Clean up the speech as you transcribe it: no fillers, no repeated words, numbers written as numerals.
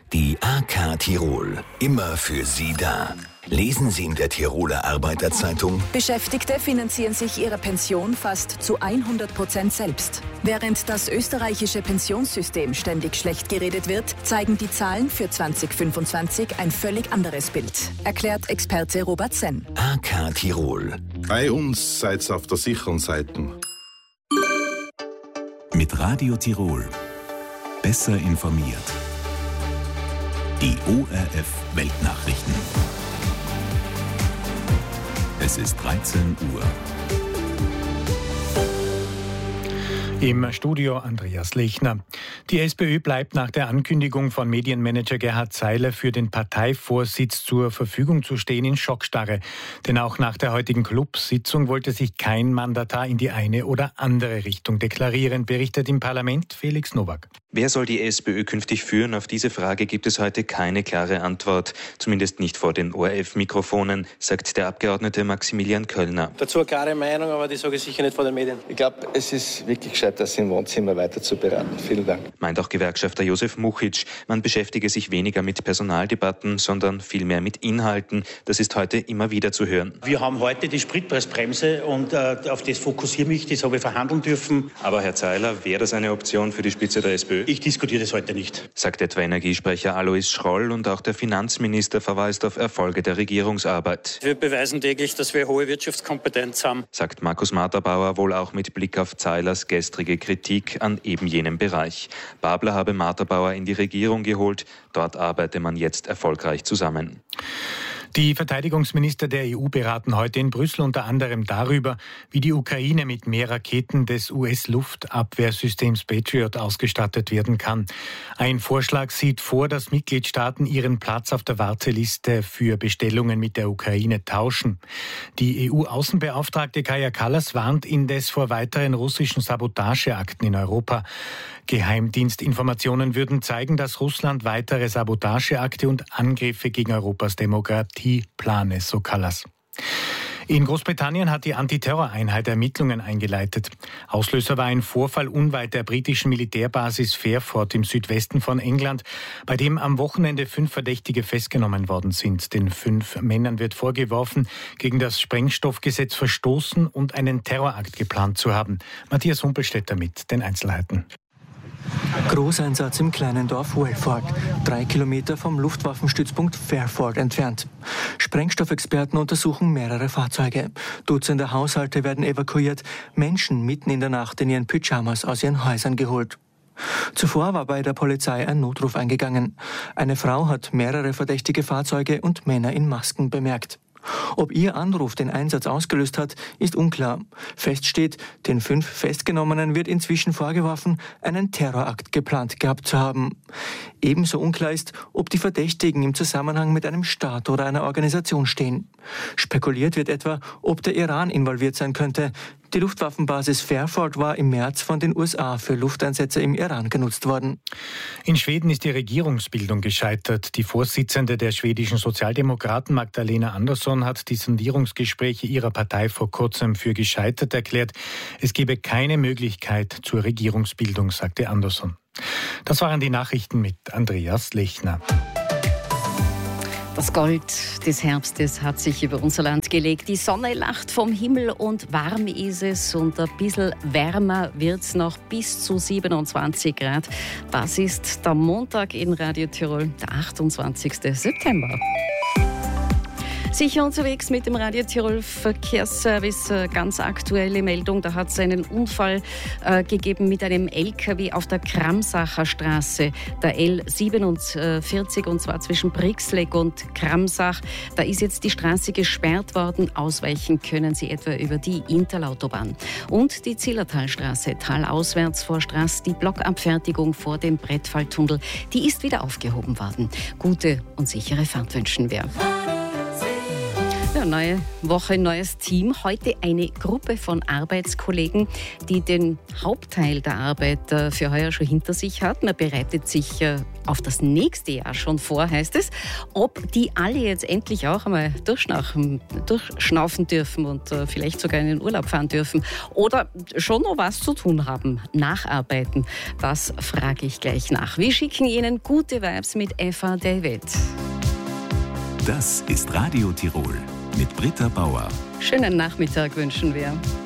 Die AK Tirol, immer für Sie da. Lesen Sie in der Tiroler Arbeiterzeitung: Beschäftigte finanzieren sich ihre Pension fast zu 100% selbst. Während das österreichische Pensionssystem ständig schlecht geredet wird, zeigen die Zahlen für 2025 ein völlig anderes Bild, erklärt Experte Robert Senn. AK Tirol. Bei uns seid's auf der sicheren Seite. Mit Radio Tirol. Besser informiert. Die ORF Weltnachrichten. Es ist 13 Uhr. Im Studio Andreas Lechner. Die SPÖ bleibt nach der Ankündigung von Medienmanager Gerhard Zeiler für den Parteivorsitz zur Verfügung zu stehen in Schockstarre. Denn auch nach der heutigen Clubsitzung wollte sich kein Mandatar in die eine oder andere Richtung deklarieren, berichtet im Parlament Felix Nowak. Wer soll die SPÖ künftig führen? Auf diese Frage gibt es heute keine klare Antwort. Zumindest nicht vor den ORF-Mikrofonen, sagt der Abgeordnete Maximilian Köllner. Dazu eine klare Meinung, aber die sage ich sicher nicht vor den Medien. Ich glaube, es ist wirklich gescheit, das im Wohnzimmer weiter zu beraten. Vielen Dank. Meint auch Gewerkschafter Josef Muchic. Man beschäftige sich weniger mit Personaldebatten, sondern vielmehr mit Inhalten. Das ist heute immer wieder zu hören. Wir haben heute die Spritpreisbremse und auf das fokussiere ich, das habe ich verhandeln dürfen. Aber Herr Zeiler, wäre das eine Option für die Spitze der SPÖ? Ich diskutiere das heute nicht, sagt etwa Energiesprecher Alois Schroll, und auch der Finanzminister verweist auf Erfolge der Regierungsarbeit. Wir beweisen täglich, dass wir hohe Wirtschaftskompetenz haben, sagt Markus Marterbauer, wohl auch mit Blick auf Zeilers gestrige Kritik an eben jenem Bereich. Babler habe Marterbauer in die Regierung geholt, dort arbeite man jetzt erfolgreich zusammen. Die Verteidigungsminister der EU beraten heute in Brüssel unter anderem darüber, wie die Ukraine mit mehr Raketen des US-Luftabwehrsystems Patriot ausgestattet werden kann. Ein Vorschlag sieht vor, dass Mitgliedstaaten ihren Platz auf der Warteliste für Bestellungen mit der Ukraine tauschen. Die EU-Außenbeauftragte Kaja Kallas warnt indes vor weiteren russischen Sabotageakten in Europa. Geheimdienstinformationen würden zeigen, dass Russland weitere Sabotageakte und Angriffe gegen Europas Demokratie plane, so Kallas. In Großbritannien hat die Antiterroreinheit Ermittlungen eingeleitet. Auslöser war ein Vorfall unweit der britischen Militärbasis Fairford im Südwesten von England, bei dem am Wochenende 5 Verdächtige festgenommen worden sind. Den 5 Männern wird vorgeworfen, gegen das Sprengstoffgesetz verstoßen und einen Terrorakt geplant zu haben. Matthias Humpelstädter mit den Einzelheiten. Großeinsatz im kleinen Dorf Welford, 3 Kilometer vom Luftwaffenstützpunkt Fairford entfernt. Sprengstoffexperten untersuchen mehrere Fahrzeuge. Dutzende Haushalte werden evakuiert, Menschen mitten in der Nacht in ihren Pyjamas aus ihren Häusern geholt. Zuvor war bei der Polizei ein Notruf eingegangen. Eine Frau hat mehrere verdächtige Fahrzeuge und Männer in Masken bemerkt. Ob ihr Anruf den Einsatz ausgelöst hat, ist unklar. Fest steht, den 5 Festgenommenen wird inzwischen vorgeworfen, einen Terrorakt geplant gehabt zu haben. Ebenso unklar ist, ob die Verdächtigen im Zusammenhang mit einem Staat oder einer Organisation stehen. Spekuliert wird etwa, ob der Iran involviert sein könnte. Die Luftwaffenbasis Fairford war im März von den USA für Lufteinsätze im Iran genutzt worden. In Schweden ist die Regierungsbildung gescheitert. Die Vorsitzende der schwedischen Sozialdemokraten, Magdalena Andersson, hat die Sondierungsgespräche ihrer Partei vor kurzem für gescheitert erklärt. Es gebe keine Möglichkeit zur Regierungsbildung, sagte Andersson. Das waren die Nachrichten mit Andreas Lechner. Das Gold des Herbstes hat sich über unser Land gelegt. Die Sonne lacht vom Himmel und warm ist es. Und ein bisschen wärmer wird es noch, bis zu 27 Grad. Das ist der Montag in Radio Tirol, der 28. September. Sicher unterwegs mit dem Radio Tirol Verkehrsservice. Ganz aktuelle Meldung, da hat es einen Unfall gegeben mit einem LKW auf der Kramsacher Straße, der L47, und zwar zwischen Brixlegg und Kramsach. Da ist jetzt die Straße gesperrt worden. Ausweichen können Sie etwa über die Interlautobahn. Und die Zillertalstraße, talauswärts vor Straß, die Blockabfertigung vor dem Brettfalltunnel, die ist wieder aufgehoben worden. Gute und sichere Fahrt wünschen wir. Ja, neue Woche, neues Team. Heute eine Gruppe von Arbeitskollegen, die den Hauptteil der Arbeit für heuer schon hinter sich hat. Man bereitet sich auf das nächste Jahr schon vor, heißt es. Ob die alle jetzt endlich auch einmal durchschnaufen dürfen und vielleicht sogar in den Urlaub fahren dürfen oder schon noch was zu tun haben, nacharbeiten, das frage ich gleich nach. Wir schicken Ihnen gute Vibes mit Eva David. Das ist Radio Tirol mit Britta Bauer. Schönen Nachmittag wünschen wir.